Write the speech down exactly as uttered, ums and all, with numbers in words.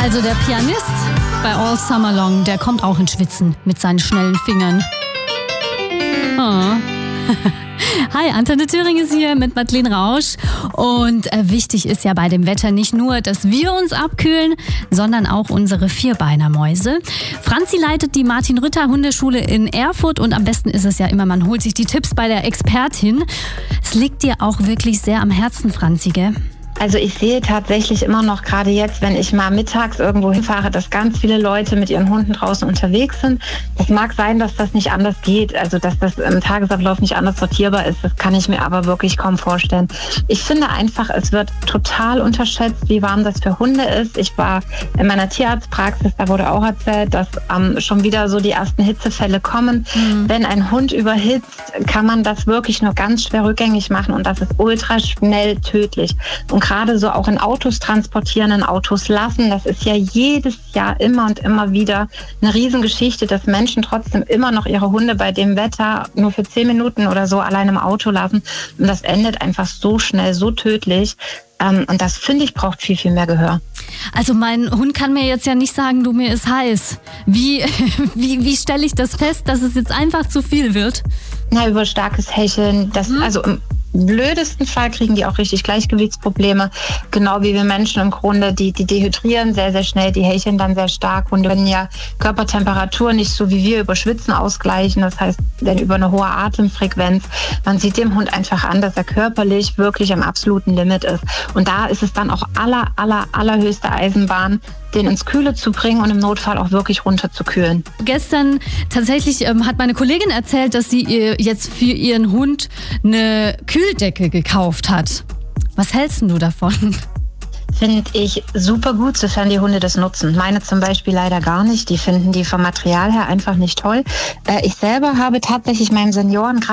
Also der Pianist bei All Summer Long, der kommt auch ins Schwitzen mit seinen schnellen Fingern. Oh. Hi, Antenne Thüring ist hier mit Madeleine Rausch. Und äh, wichtig ist ja bei dem Wetter nicht nur, dass wir uns abkühlen, sondern auch unsere Vierbeinermäuse. Franzi leitet die Martin-Rütter-Hundeschule in Erfurt und am besten ist es ja immer, man holt sich die Tipps bei der Expertin. Es liegt dir auch wirklich sehr am Herzen, Franzi, gell? Also ich sehe tatsächlich immer noch, gerade jetzt, wenn ich mal mittags irgendwo hinfahre, dass ganz viele Leute mit ihren Hunden draußen unterwegs sind. Es mag sein, dass das nicht anders geht, also dass das im Tagesablauf nicht anders sortierbar ist. Das kann ich mir aber wirklich kaum vorstellen. Ich finde einfach, es wird total unterschätzt, wie warm das für Hunde ist. Ich war in meiner Tierarztpraxis, da wurde auch erzählt, dass ähm, schon wieder so die ersten Hitzefälle kommen. Mhm. Wenn ein Hund überhitzt, kann man das wirklich nur ganz schwer rückgängig machen und das ist ultra schnell tödlich. Und gerade so auch in Autos transportieren, in Autos lassen. Das ist ja jedes Jahr immer und immer wieder eine Riesengeschichte, dass Menschen trotzdem immer noch ihre Hunde bei dem Wetter nur für zehn Minuten oder so allein im Auto lassen. Und das endet einfach so schnell, so tödlich. Und das, finde ich, braucht viel, viel mehr Gehör. Also mein Hund kann mir jetzt ja nicht sagen, du, mir ist heiß. Wie, wie, wie stelle ich das fest, dass es jetzt einfach zu viel wird? Na, über starkes Hecheln. Das, hm. also im blödesten Fall kriegen die auch richtig Gleichgewichtsprobleme. Genau wie wir Menschen im Grunde, die, die dehydrieren sehr, sehr schnell, die hecheln dann sehr stark. Hunde können ja Körpertemperatur nicht so wie wir über Schwitzen ausgleichen. Das heißt, denn über eine hohe Atemfrequenz. Man sieht dem Hund einfach an, dass er körperlich wirklich am absoluten Limit ist. Und da ist es dann auch aller, aller, allerhöchste Eisenbahn, den ins Kühle zu bringen und im Notfall auch wirklich runter zu kühlen. Gestern tatsächlich ähm, hat meine Kollegin erzählt, dass sie ihr jetzt für ihren Hund eine Kühldecke gekauft hat. Was hältst du davon? Finde ich super gut, sofern die Hunde das nutzen. Meine zum Beispiel leider gar nicht. Die finden die vom Material her einfach nicht toll. Äh, ich selber habe tatsächlich meinem Senioren